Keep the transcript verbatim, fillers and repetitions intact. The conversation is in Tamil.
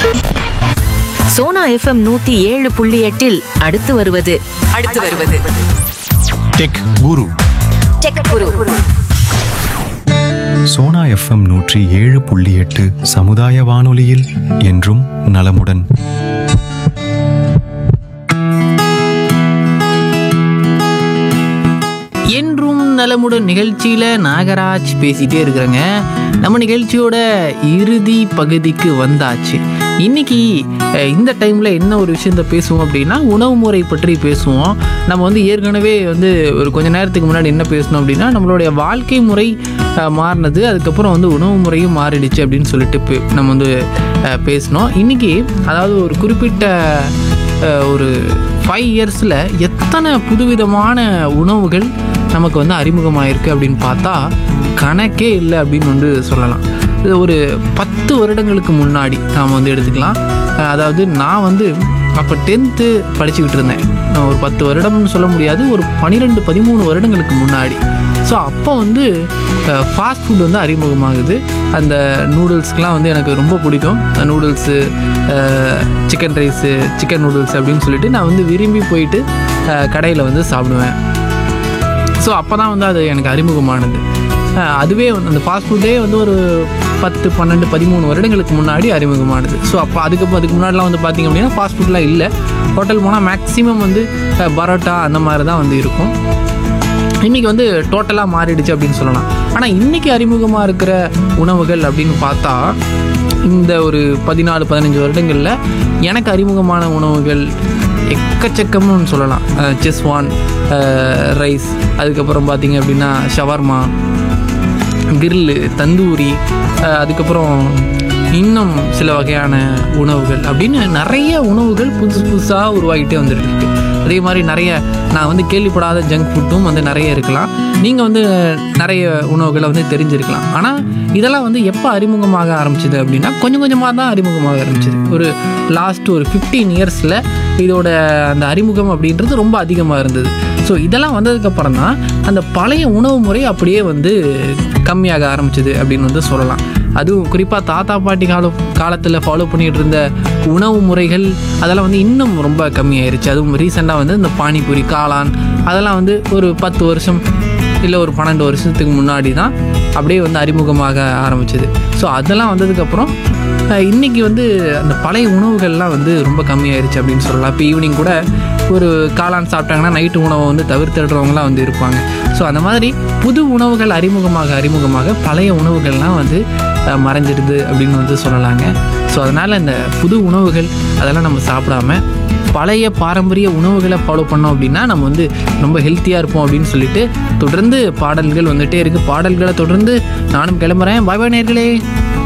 சோனா எஃப்எம் நூத்தி ஏழு புள்ளி எட்டில் அடுத்து வருவது அடுத்து வருவது டெக் குரு. டெக் குரு. சோனா எஃப்எம் நூற்றி ஏழு புள்ளி எட்டு சமுதாய வானொலியில் என்றும் நலமுடன். என்றும் நலமுடன் நிகழ்ச்சியில் நாகராஜ் பேசிகிட்டே இருக்கிறேங்க. நம்ம நிகழ்ச்சியோட இறுதி பகுதிக்கு வந்தாச்சு. இன்றைக்கி இந்த டைமில் என்ன ஒரு விஷயத்த பேசுவோம் அப்படின்னா, உணவு முறை பற்றி பேசுவோம். நம்ம வந்து ஏற்கனவே வந்து ஒரு கொஞ்ச நேரத்துக்கு முன்னாடி என்ன பேசணும் அப்படின்னா, நம்மளுடைய வாழ்க்கை முறை மாறினது, அதுக்கப்புறம் வந்து உணவு முறையும் மாறிடுச்சு அப்படின்னு சொல்லிட்டு நம்ம வந்து பேசணும். இன்றைக்கி அதாவது ஒரு குறிப்பிட்ட ஒரு ஃபைவ் இயர்ஸில் எத்தனை புதுவிதமான உணவுகள் நமக்கு வந்து அறிமுகமாயிருக்கு அப்படின்னு பார்த்தா கணக்கே இல்லை அப்படின்னு வந்து சொல்லலாம். இது ஒரு பத்து வருடங்களுக்கு முன்னாடி நாம் வந்து எடுத்துக்கலாம். அதாவது நான் வந்து அப்போ டென்த்து படிச்சுக்கிட்டு இருந்தேன். ஒரு பத்து வருடம்னு சொல்ல முடியாது, ஒரு பன்னிரெண்டு பதிமூணு வருடங்களுக்கு முன்னாடி. ஸோ அப்போ வந்து ஃபாஸ்ட் ஃபுட் வந்து அறிமுகமாகுது. அந்த நூடுல்ஸ்க்கெலாம் வந்து எனக்கு ரொம்ப பிடிக்கும். Noodles, chicken rice, chicken noodles அப்படின்னு சொல்லிட்டு நான் வந்து விரும்பி போயிட்டு கடையில் வந்து சாப்பிடுவேன். ஸோ அப்போ தான் வந்து அது எனக்கு அறிமுகமானது. அதுவே வந்து அந்த ஃபாஸ்ட் ஃபுட்டே வந்து ஒரு பத்து பன்னெண்டு பதிமூணு வருடங்களுக்கு முன்னாடி அறிமுகமானது. ஸோ அப்போ அதுக்கு அதுக்கு முன்னாடிலாம் வந்து பார்த்திங்க அப்படின்னா ஃபாஸ்ட் ஃபுட்லாம் இல்லை. ஹோட்டல் போனால் மேக்ஸிமம் வந்து பரோட்டா அந்த மாதிரி தான் வந்து இருக்கும். இன்றைக்கி வந்து டோட்டலாக மாறிடுச்சு அப்படின்னு சொல்லலாம். ஆனால் இன்றைக்கி அறிமுகமாக இருக்கிற உணவுகள் அப்படின்னு பார்த்தா, இந்த ஒரு பதினாலு பதினஞ்சு வருடங்களில் எனக்கு அறிமுகமான உணவுகள் எக்கச்சக்கம்னு சொல்லலாம். செஸ்வான் ரைஸ், அதுக்கப்புறம் பார்த்திங்க அப்படின்னா ஷவர்மா, கிரில்லு, தந்தூரி, அதுக்கப்புறம் இன்னும் சில வகையான உணவுகள் அப்படின்னு நிறைய உணவுகள் புதுசு புதுசாக உருவாகிட்டே வந்துட்டு இருக்கு. அதே மாதிரி நிறைய நான் வந்து கேள்விப்படாத ஜங்க் ஃபுட்டும் வந்து நிறைய இருக்கலாம். நீங்கள் வந்து நிறைய உணவுகளை வந்து தெரிஞ்சிருக்கலாம். ஆனால் இதெல்லாம் வந்து எப்போ அறிமுகமாக ஆரம்பிச்சிது அப்படின்னா, கொஞ்சம் கொஞ்சமாக தான் அறிமுகமாக ஆரம்பிச்சிது. ஒரு லாஸ்ட் ஒரு ஃபிஃப்டீன் இயர்ஸில் இதோட அந்த அறிமுகம் அப்படின்றது ரொம்ப அதிகமாக இருந்தது. ஸோ இதெல்லாம் வந்ததுக்கப்புறம் தான் அந்த பழைய உணவு முறை அப்படியே வந்து கம்மியாக ஆரம்பிச்சிது அப்படின்னு வந்து சொல்லலாம். அதுவும் குறிப்பாக தாத்தா பாட்டி கால காலத்தில் ஃபாலோ பண்ணிகிட்டு இருந்த உணவு முறைகள் அதெல்லாம் வந்து இன்னும் ரொம்ப கம்மியாயிருச்சு. அதுவும் ரீசெண்டாக வந்து இந்த பானிபூரி, காளான் அதெல்லாம் வந்து ஒரு பத்து வருஷம் இல்லை ஒரு பன்னெண்டு வருஷத்துக்கு முன்னாடி தான் அப்படியே வந்து அறிமுகமாக ஆரம்பிச்சிது. ஸோ அதெல்லாம் வந்ததுக்கப்புறம் இன்றைக்கி வந்து அந்த பழைய உணவுகள்லாம் வந்து ரொம்ப கம்மியாயிருச்சு அப்படின்னு சொல்லலாம். இப்போ ஈவினிங் கூட ஒரு காளான் சாப்பிட்டாங்கன்னா நைட்டு உணவை வந்து தவிர்த்துடுறவங்களாம் வந்து இருப்பாங்க. ஸோ அந்த மாதிரி புது உணவுகள் அறிமுகமாக அறிமுகமாக பழைய உணவுகள்லாம் வந்து மறைஞ்சிடுது அப்படின்னு வந்து சொல்லலாங்க. ஸோ அதனால் இந்த புது உணவுகள் அதெல்லாம் நம்ம சாப்பிடாம பழைய பாரம்பரிய உணவுகளை ஃபாலோ பண்ணோம் அப்படின்னா நம்ம வந்து ரொம்ப ஹெல்த்தியாக இருப்போம் அப்படின்னு சொல்லிட்டு தொடர்ந்து பாடல்கள் வந்துகிட்டே இருக்குது. பாடல்களை தொடர்ந்து நானும் கிளம்புறேன். பாய் பாய் நேயர்களே.